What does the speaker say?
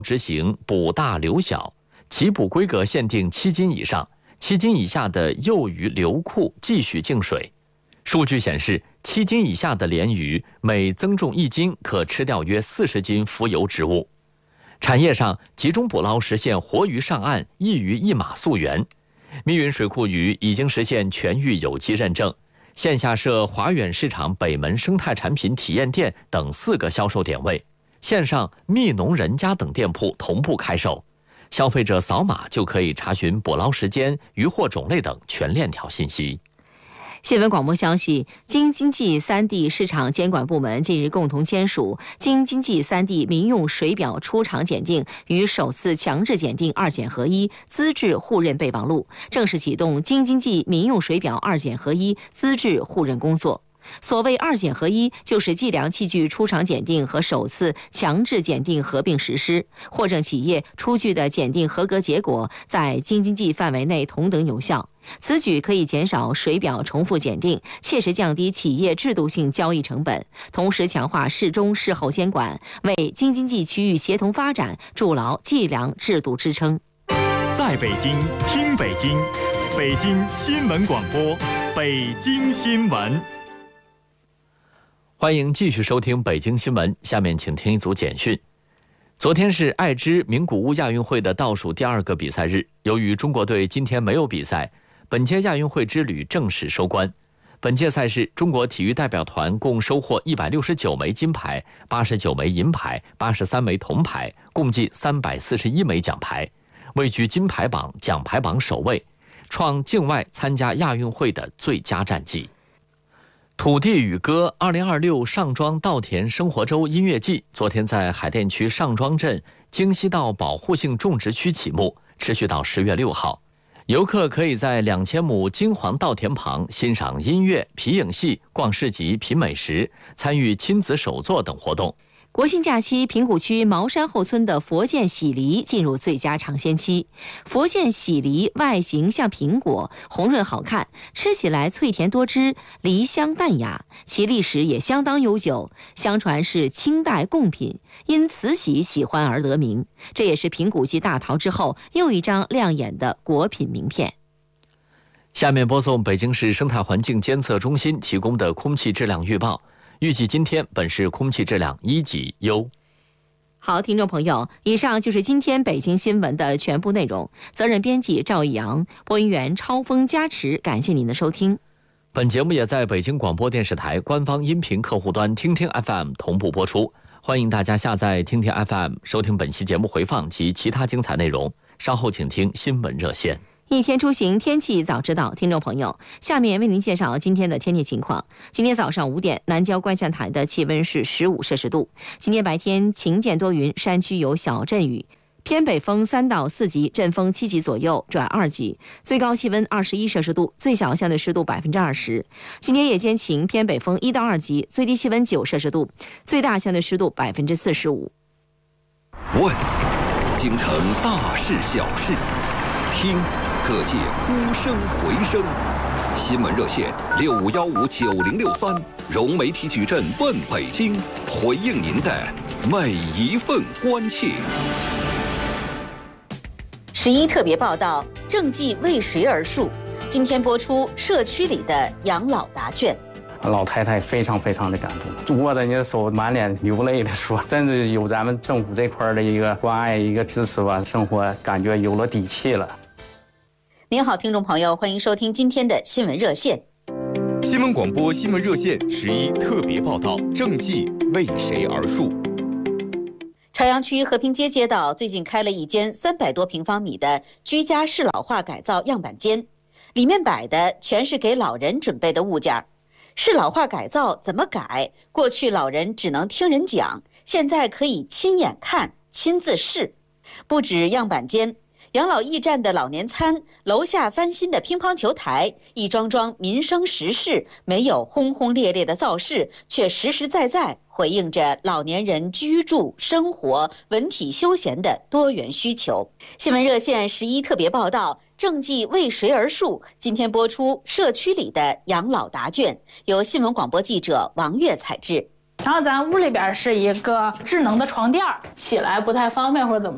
执行补大留小，其补规格限定7斤以上，7斤以下的幼鱼留库继续净水。数据显示，7斤以下的鲢鱼每增重1斤可吃掉约40斤浮游植物。产业上集中捕捞实现活鱼上岸，1鱼1码溯源。密云水库鱼已经实现全域有机认证，线下设华远市场北门生态产品体验店等4个销售点位，线上密农人家等店铺同步开售，消费者扫码就可以查询捕捞时间、渔获种类等全链条信息。 新闻广播消息，京津冀3地市场监管部门近日共同签署《京津冀3地民用水表出厂检定与首次强制检定2检合一资质互认备忘录》，正式启动京津冀民用水表2检合一资质互认工作。所谓2检合一，就是计量器具出厂检定和首次强制检定合并实施，获证企业出具的检定合格结果在京津冀范围内同等有效。此举可以减少水表重复检定，切实降低企业制度性交易成本，同时强化事中事后监管，为京津冀区域协同发展筑牢计量制度支撑。 在北京听北京，北京新闻广播，北京新闻。 欢迎继续收听北京新闻，下面请听一组简讯。昨天是爱知名古屋亚运会的倒数第2个比赛日，由于中国队今天没有比赛，本届亚运会之旅正式收官。本届赛事，中国体育代表团共收获169枚金牌、89枚银牌、83枚铜牌，共计341枚奖牌，位居金牌榜、奖牌榜首位，创境外参加亚运会的最佳战绩。土地与歌2026上庄稻田生活周音乐季昨天在海淀区上庄镇京西道保护性种植区启幕，持续到10月6号。游客可以在2000亩金黄稻田旁欣赏音乐、皮影戏、逛市集、品美食，参与亲子手作等活动。 国庆假期，平谷区茅山后村的佛见喜梨进入最佳尝鲜期。佛见喜梨外形像苹果，红润好看，吃起来脆甜多汁，梨香淡雅，其历史也相当悠久，相传是清代贡品，因慈禧喜欢而得名。这也是平谷继大桃之后又一张亮眼的果品名片。 下面播送北京市生态环境监测中心提供的空气质量预报。预计今天本市空气质量1级优。 好，听众朋友，以上就是今天北京新闻的全部内容。责任编辑赵一阳，播音员超风加持，感谢您的收听。 本节目也在北京广播电视台官方音频客户端听听 FM 同步播出，欢迎大家下载听听 FM 收听本期节目回放及其他精彩内容。稍后请听新闻热线。 一天出行，天气早知道。听众朋友，下面为您介绍今天的天气情况。今天早上5点，南郊观象台的气温是15摄氏度。今天白天晴见多云，山区有小阵雨，偏北风3到4级，阵风7级左右转2级，最高气温21摄氏度，最小相对湿度20%。今天夜间晴，偏北风1到2级，最低气温9摄氏度，最大相对湿度45%。 问，京城大事小事，听各界呼声回声。新闻热线65159063，融媒体矩阵问北京，回应您的每一份关切。 11特别报道：政绩为谁而树？今天播出社区里的养老答卷。 老太太非常的感动，握着你的手，满脸流泪的说：“真的有咱们政府这块的一个关爱、一个支持吧，生活感觉有了底气了。” 您好，听众朋友，欢迎收听今天的新闻热线。 新闻广播新闻热线11特别报道：政绩为谁而树？ 朝阳区和平街街道最近开了一间300多平方米的居家适老化改造样板间，里面摆的全是给老人准备的物件。适老化改造怎么改？过去老人只能听人讲，现在可以亲眼看、亲自试。不止样板间，养老驿站的老年餐，楼下翻新的乒乓球台，一桩桩民生实事，没有轰轰烈烈的造势，却实实在在回应着老年人居住、生活、文体休闲的多元需求。新闻热线11特别报道：政绩为谁而树？今天播出社区里的养老答卷，由新闻广播记者王悦采制。 然后咱屋里边是一个智能的床垫，起来不太方便或者怎么